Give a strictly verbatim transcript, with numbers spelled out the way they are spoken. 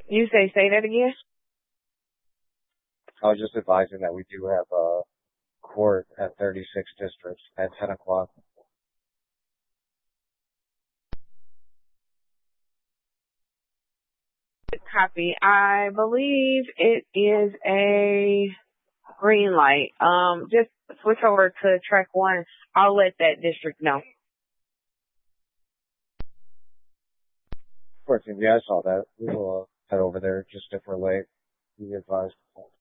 You say say that again? I was just advising that we do have a court at thirty-six districts at ten o'clock. Copy. I believe it is a green light. Um, just switch over to track one. I'll let that district know. Of course, yeah, I saw that. We will uh, head over there just if we're late. Be advised.